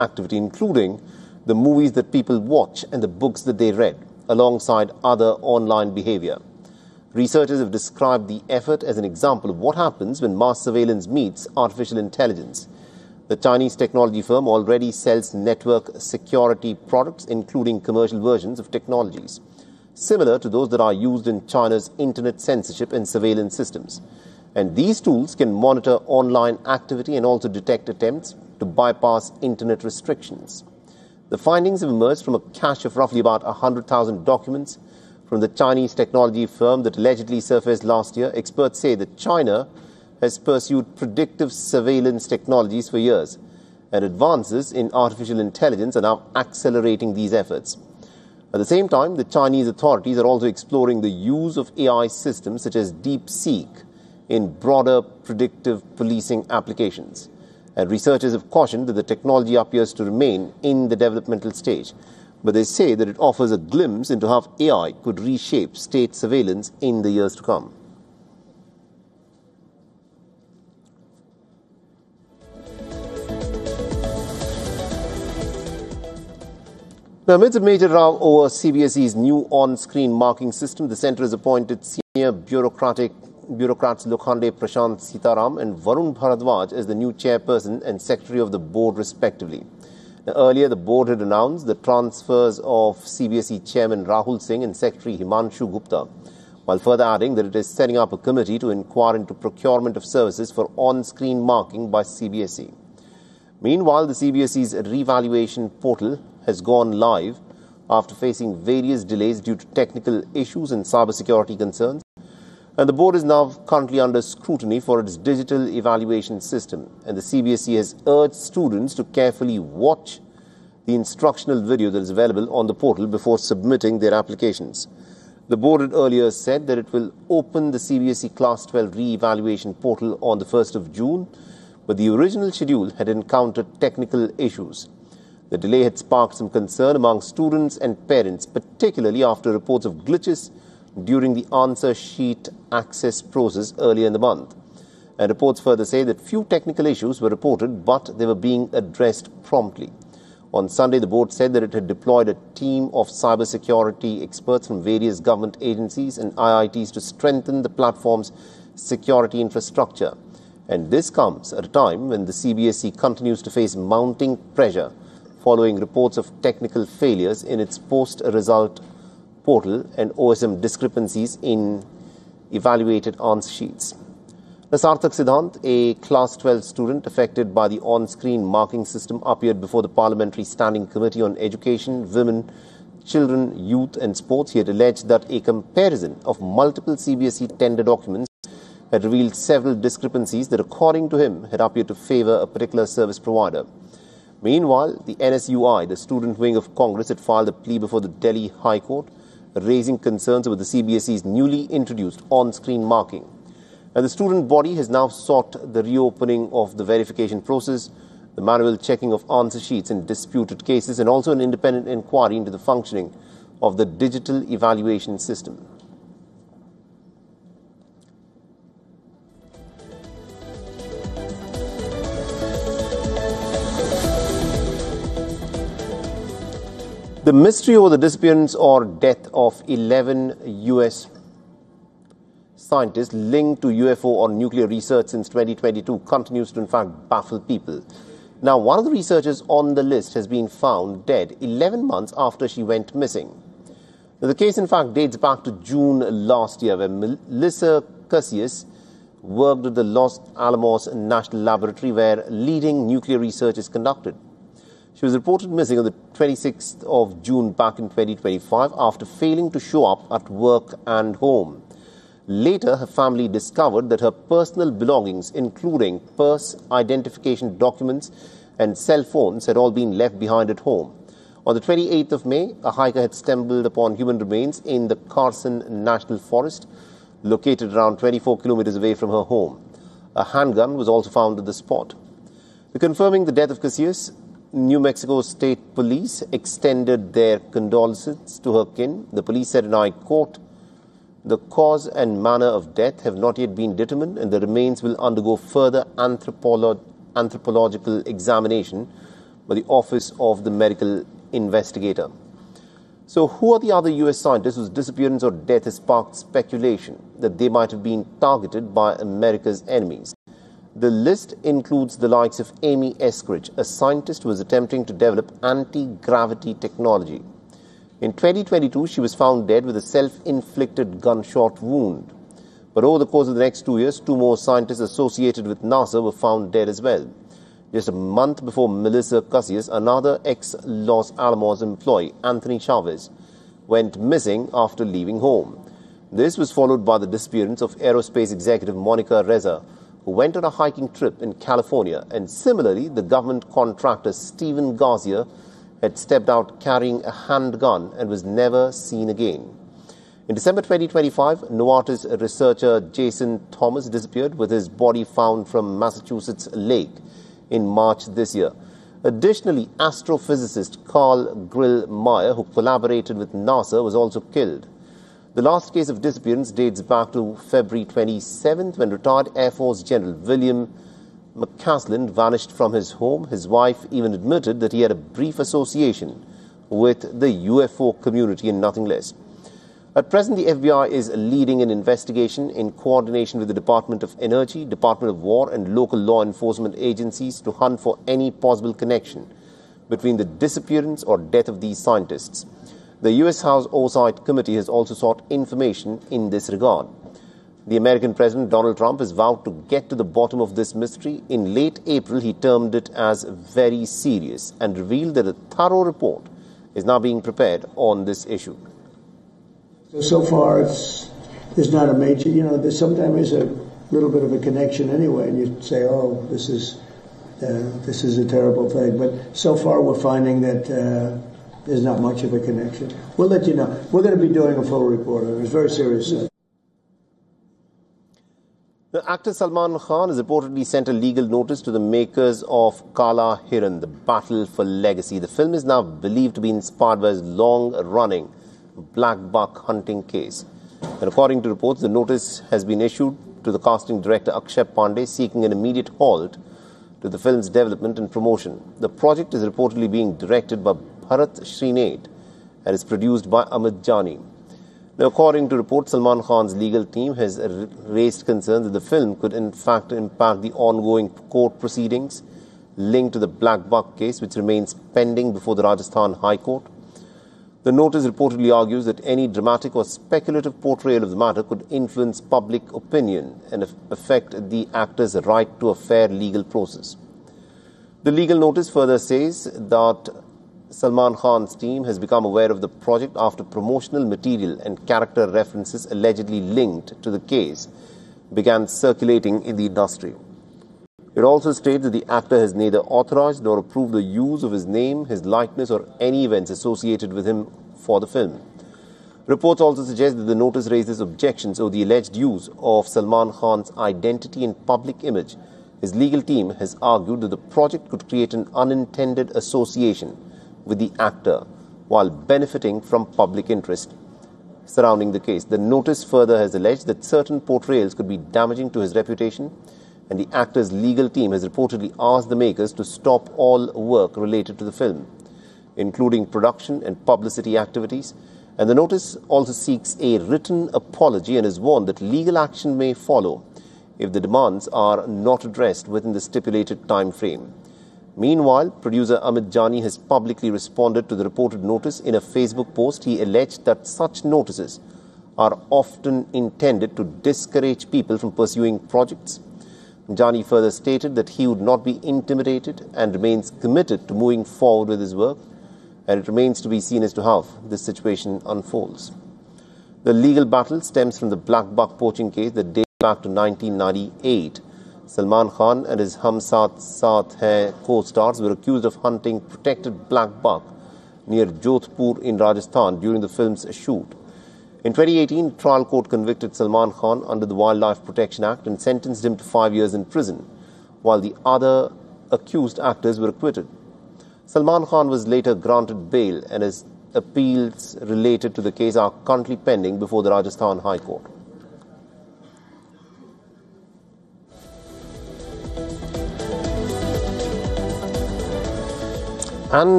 activity, including the movies that people watch and the books that they read, alongside other online behavior. Researchers have described the effort as an example of what happens when mass surveillance meets artificial intelligence. The Chinese technology firm already sells network security products, including commercial versions of technologies, similar to those that are used in China's internet censorship and surveillance systems. And these tools can monitor online activity and also detect attempts to bypass internet restrictions. The findings have emerged from a cache of roughly about 100,000 documents from the Chinese technology firm that allegedly surfaced last year. Experts say that China has pursued predictive surveillance technologies for years, and advances in artificial intelligence are now accelerating these efforts. At the same time, the Chinese authorities are also exploring the use of AI systems such as DeepSeek in broader predictive policing applications. And researchers have cautioned that the technology appears to remain in the developmental stage, but they say that it offers a glimpse into how AI could reshape state surveillance in the years to come. Now, amidst a major row over CBSE's new on-screen marking system, the centre has appointed senior bureaucrats Lokhande Prashant Sitaram and Varun Bharadwaj as the new chairperson and secretary of the board, respectively. Now, earlier, the board had announced the transfers of CBSE chairman Rahul Singh and secretary Himanshu Gupta, while further adding that it is setting up a committee to inquire into procurement of services for on-screen marking by CBSE. Meanwhile, the CBSE's revaluation portal has gone live after facing various delays due to technical issues and cybersecurity concerns. And the board is now currently under scrutiny for its digital evaluation system. And the CBSE has urged students to carefully watch the instructional video that is available on the portal before submitting their applications. The board had earlier said that it will open the CBSE Class 12 re-evaluation portal on the 1st of June, but the original schedule had encountered technical issues. The delay had sparked some concern among students and parents, particularly after reports of glitches during the answer sheet access process earlier in the month. And reports further say that few technical issues were reported, but they were being addressed promptly. On Sunday, the board said that it had deployed a team of cybersecurity experts from various government agencies and IITs to strengthen the platform's security infrastructure. And this comes at a time when the CBSE continues to face mounting pressure following reports of technical failures in its post-result portal and OSM discrepancies in evaluated answer sheets. Sarthak Siddhant, a Class 12 student affected by the on-screen marking system, appeared before the Parliamentary Standing Committee on Education, Women, Children, Youth and Sports. He had alleged that a comparison of multiple CBSE tender documents had revealed several discrepancies that, according to him, had appeared to favour a particular service provider. Meanwhile, the NSUI, the student wing of Congress, had filed a plea before the Delhi High Court, raising concerns about the CBSE's newly introduced on-screen marking. And the student body has now sought the reopening of the verification process, the manual checking of answer sheets in disputed cases, and also an independent inquiry into the functioning of the digital evaluation system. The mystery over the disappearance or death of 11 U.S. scientists linked to UFO or nuclear research since 2022 continues to in fact baffle people. Now, one of the researchers on the list has been found dead 11 months after she went missing. Now, the case in fact dates back to June last year, where Melissa Casillas worked at the Los Alamos National Laboratory, where leading nuclear research is conducted. She was reported missing on the 26th of June back in 2025 after failing to show up at work and home. Later, her family discovered that her personal belongings, including purse, identification documents and cell phones, had all been left behind at home. On the 28th of May, a hiker had stumbled upon human remains in the Carson National Forest, located around 24 kilometers away from her home. A handgun was also found at the spot. Confirming the death of Casillas, New Mexico State Police extended their condolences to her kin. The police said, and I quote, "The cause and manner of death have not yet been determined, and the remains will undergo further anthropological examination by the Office of the Medical Investigator. So who are the other US scientists whose disappearance or death has sparked speculation that they might have been targeted by America's enemies? The list includes the likes of Amy Eskridge, a scientist who was attempting to develop anti-gravity technology. In 2022, she was found dead with a self-inflicted gunshot wound. But over the course of the next 2 years, 2 more scientists associated with NASA were found dead as well. Just a month before Melissa Casillas, another ex-Los Alamos employee, Anthony Chavez, went missing after leaving home. This was followed by the disappearance of aerospace executive Monica Reza, who went on a hiking trip in California, and similarly, the government contractor Stephen Garcia had stepped out carrying a handgun and was never seen again. In December 2025, Novartis researcher Jason Thomas disappeared with his body found from Massachusetts lake in March this year. Additionally, astrophysicist Carl Grillmeyer, who collaborated with NASA, was also killed. The last case of disappearance dates back to February 27th when retired Air Force General William McCaslin vanished from his home. His wife even admitted that he had a brief association with the UFO community and nothing less. At present, the FBI is leading an investigation in coordination with the Department of Energy, Department of War, and local law enforcement agencies to hunt for any possible connection between the disappearance or death of these scientists. The U.S. House Oversight Committee has also sought information in this regard. The American President Donald Trump has vowed to get to the bottom of this mystery. In late April, he termed it as very serious and revealed that a thorough report is now being prepared on this issue. So far, there's not a major, there sometimes is a little bit of a connection anyway, and you say, oh, this is a terrible thing. But so far, we're finding that there's not much of a connection. We'll let you know. We're going to be doing a full report on it. It's very serious. The actor Salman Khan has reportedly sent a legal notice to the makers of Kala Hiran, The Battle for Legacy. The film is now believed to be inspired by his long-running black buck hunting case. And according to reports, the notice has been issued to the casting director Akshay Pandey, seeking an immediate halt to the film's development and promotion. The project is reportedly being directed by Bharat Srinade and is produced by Amit Jani. Now, according to reports, Salman Khan's legal team has raised concerns that the film could in fact impact the ongoing court proceedings linked to the black buck case, which remains pending before the Rajasthan High Court. The notice reportedly argues that any dramatic or speculative portrayal of the matter could influence public opinion and affect the actor's right to a fair legal process. The legal notice further says that Salman Khan's team has become aware of the project after promotional material and character references allegedly linked to the case began circulating in the industry. It also states that the actor has neither authorized nor approved the use of his name, his likeness, or any events associated with him for the film. Reports also suggest that the notice raises objections over the alleged use of Salman Khan's identity and public image. His legal team has argued that the project could create an unintended association with the actor while benefiting from public interest surrounding the case. The notice further has alleged that certain portrayals could be damaging to his reputation, and the actor's legal team has reportedly asked the makers to stop all work related to the film, including production and publicity activities. And the notice also seeks a written apology and has warned that legal action may follow if the demands are not addressed within the stipulated time frame. Meanwhile, producer Amit Jani has publicly responded to the reported notice. In a Facebook post, he alleged that such notices are often intended to discourage people from pursuing projects. Jani further stated that he would not be intimidated and remains committed to moving forward with his work, and it remains to be seen as to how this situation unfolds. The legal battle stems from the black buck poaching case that dates back to 1998. Salman Khan and his Hum Saath Saath Hain co-stars were accused of hunting protected black buck near Jodhpur in Rajasthan during the film's shoot. In 2018, trial court convicted Salman Khan under the Wildlife Protection Act and sentenced him to 5 years in prison, while the other accused actors were acquitted. Salman Khan was later granted bail, and his appeals related to the case are currently pending before the Rajasthan High Court. And